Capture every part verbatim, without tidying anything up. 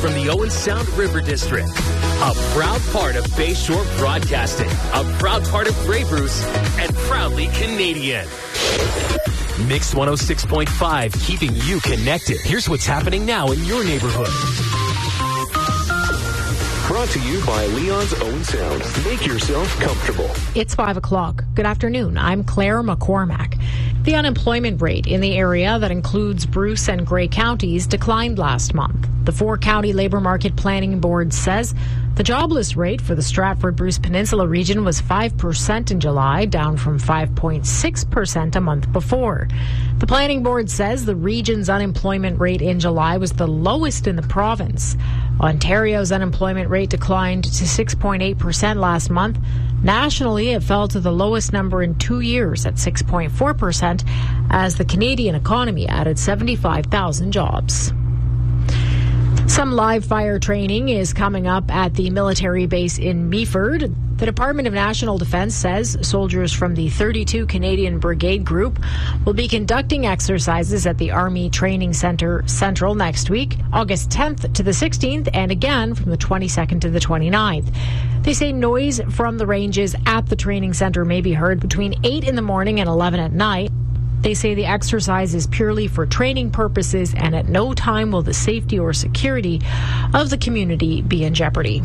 from the Owen Sound River District. A proud part of Bayshore Broadcasting, a proud part of Grey Bruce, and proudly Canadian. Mix one oh six point five, keeping you connected. Here's what's happening now in your neighborhood. Brought to you by Leon's Owen Sound. Make yourself comfortable. It's five o'clock. Good afternoon. I'm Claire McCormack. The unemployment rate in the area that includes Bruce and Grey counties declined last month. The four-county Labour Market Planning Board says the jobless rate for the Stratford-Bruce Peninsula region was five percent in July, down from five point six percent a month before. The Planning Board says the region's unemployment rate in July was the lowest in the province. Ontario's unemployment rate declined to six point eight percent last month. Nationally, it fell to the lowest number in two years at six point four percent as the Canadian economy added seventy-five thousand jobs. Some live fire training is coming up at the military base in Meaford. The Department of National Defence says soldiers from the thirty-two Canadian Brigade Group will be conducting exercises at the Army Training Centre Central next week, August tenth to the sixteenth, and again from the twenty-second to the twenty-ninth. They say noise from the ranges at the training centre may be heard between eight in the morning and eleven at night. They say the exercise is purely for training purposes, and at no time will the safety or security of the community be in jeopardy.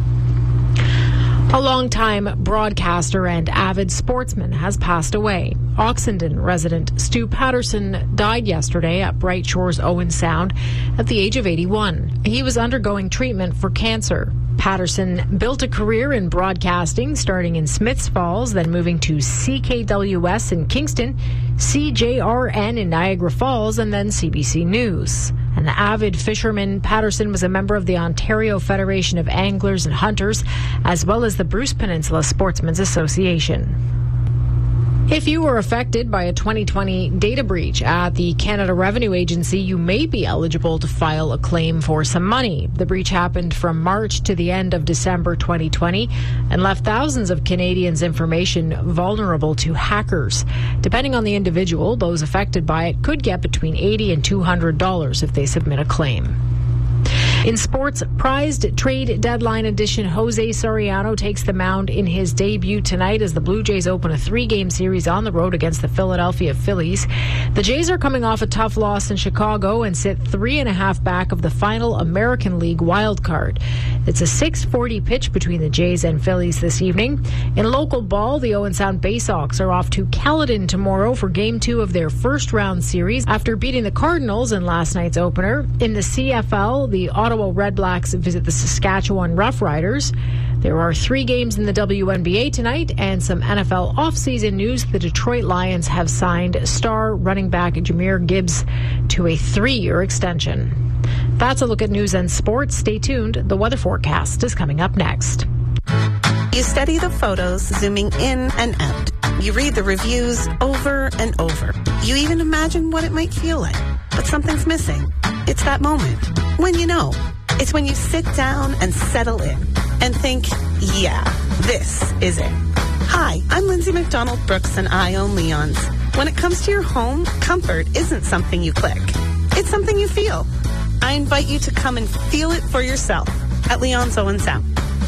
A longtime broadcaster and avid sportsman has passed away. Oxenden resident Stu Patterson died yesterday at Bright Shores Owen Sound at the age of eighty-one. He was undergoing treatment for cancer. Patterson built a career in broadcasting, starting in Smiths Falls, then moving to C K W S in Kingston, C J R N in Niagara Falls, and then C B C News. An avid fisherman, Patterson was a member of the Ontario Federation of Anglers and Hunters, as well as the Bruce Peninsula Sportsmen's Association. If you were affected by a twenty twenty data breach at the Canada Revenue Agency, you may be eligible to file a claim for some money. The breach happened from March to the end of December twenty twenty and left thousands of Canadians' information vulnerable to hackers. Depending on the individual, those affected by it could get between eighty dollars and two hundred dollars if they submit a claim. In sports, prized trade deadline edition Jose Soriano takes the mound in his debut tonight as the Blue Jays open a three-game series on the road against the Philadelphia Phillies. The Jays are coming off a tough loss in Chicago and sit three and a half back of the final American League wild card. It's a six forty pitch between the Jays and Phillies this evening. In local ball, the Owen Sound Baysox are off to Caledon tomorrow for game two of their first round series after beating the Cardinals in last night's opener. In the C F L, the Ottawa Red Blacks visit the Saskatchewan Roughriders. There are three games in the W N B A tonight and some N F L offseason news. The Detroit Lions have signed star running back Jahmyr Gibbs to a three-year extension. That's a look at news and sports. Stay tuned. The weather forecast is coming up next. You study the photos, zooming in and out. You read the reviews over and over. You even imagine what it might feel like. But something's missing. It's that moment. When you know. It's when you sit down and settle in and think, yeah, this is it. Hi, I'm Lindsay McDonald Brooks and I own Leon's. When it comes to your home, comfort isn't something you click. It's something you feel. I invite you to come and feel it for yourself at Leon's Owen Sound.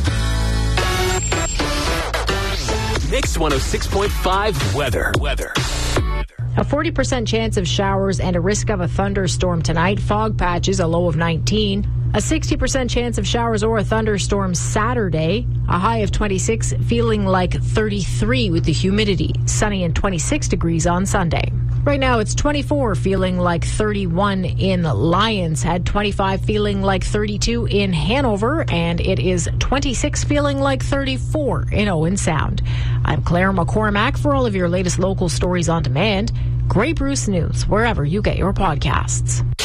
Mix one oh six point five weather. Weather. A forty percent chance of showers and a risk of a thunderstorm tonight. Fog patches, a low of nineteen. A sixty percent chance of showers or a thunderstorm Saturday. A high of twenty-six, feeling like thirty-three with the humidity. Sunny and twenty-six degrees on Sunday. Right now it's twenty-four, feeling like thirty-one in Lions Head, twenty-five feeling like thirty-two in Hanover, and it is twenty-six feeling like thirty-four in Owen Sound. I'm Claire McCormack. For all of your latest local stories on demand, Grey Bruce News, wherever you get your podcasts.